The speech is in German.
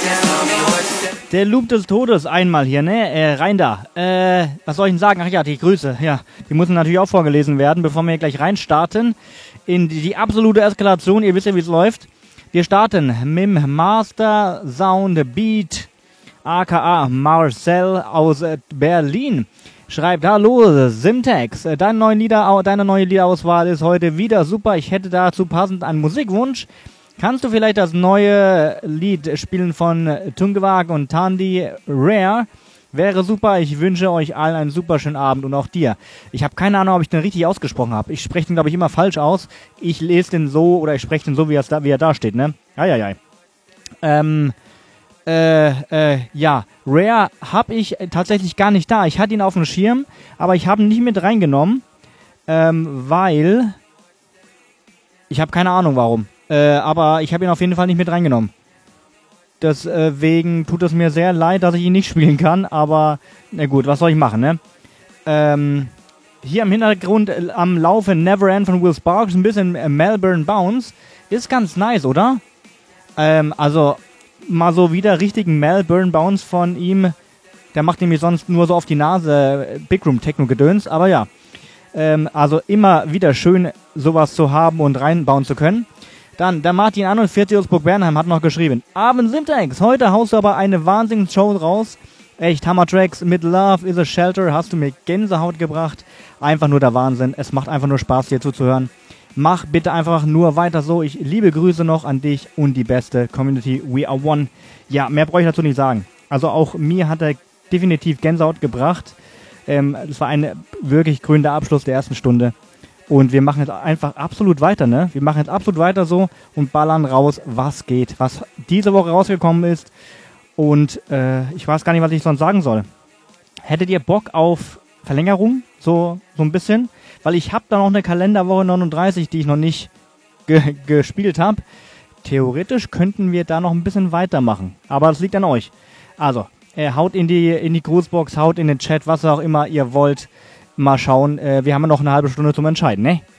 Der Loop des Todes einmal hier, ne? Rein da. Was soll ich denn sagen? Ach ja, die Grüße. Ja, die müssen natürlich auch vorgelesen werden, bevor wir hier gleich reinstarten. In die absolute Eskalation. Ihr wisst ja, wie es läuft. Wir starten mit dem Master Sound Beat, aka Marcel aus Berlin. Schreibt, hallo Simtex, deine neue Liederauswahl ist heute wieder super. Ich hätte dazu passend einen Musikwunsch. Kannst du vielleicht das neue Lied spielen von Tungewag und Tandy, Rare? Wäre super, ich wünsche euch allen einen super schönen Abend und auch dir. Ich habe keine Ahnung, ob ich den richtig ausgesprochen habe. Ich spreche den, glaube ich, immer falsch aus. Ich lese den so oder ich spreche den so, wie er da steht, ne? Eieiei. Ja, Rare habe ich tatsächlich gar nicht da. Ich hatte ihn auf dem Schirm, aber ich habe ihn nicht mit reingenommen, weil ich habe keine Ahnung warum. Aber ich habe ihn auf jeden Fall nicht mit reingenommen. Deswegen tut es mir sehr leid, dass ich ihn nicht spielen kann, aber na gut, was soll ich machen, ne? Hier im Hintergrund am Laufe Never End von Will Sparks, ein bisschen Melbourne Bounce. Ist ganz nice, oder? Also mal so wieder richtigen Melbourne Bounce von ihm. Der macht nämlich sonst nur so auf die Nase Big Room Techno Gedöns, aber ja. Also immer wieder schön, sowas zu haben und reinbauen zu können. Dann, der Martin 41 aus Burg-Bernheim hat noch geschrieben: Abend Simtex, heute haust du aber eine Wahnsinns-Show raus. Echt Hammer-Tracks mit Love is a Shelter, hast du mir Gänsehaut gebracht. Einfach nur der Wahnsinn, es macht einfach nur Spaß, dir zuzuhören. Mach bitte einfach nur weiter so. Ich liebe Grüße noch an dich und die beste Community. We are one. Ja, mehr brauche ich dazu nicht sagen. Also auch mir hat er definitiv Gänsehaut gebracht. Es war ein wirklich krönender Abschluss der ersten Stunde. Und wir machen jetzt einfach absolut weiter, ne? Wir machen jetzt absolut weiter so und ballern raus, was geht. Was diese Woche rausgekommen ist. Und ich weiß gar nicht, was ich sonst sagen soll. Hättet ihr Bock auf Verlängerung? So ein bisschen? Weil ich habe da noch eine Kalenderwoche 39, die ich noch nicht gespielt habe. Theoretisch könnten wir da noch ein bisschen weitermachen. Aber das liegt an euch. Also, haut in die Grußbox, haut in den Chat, was auch immer ihr wollt. Mal schauen. Wir haben ja noch eine halbe Stunde zum Entscheiden, ne?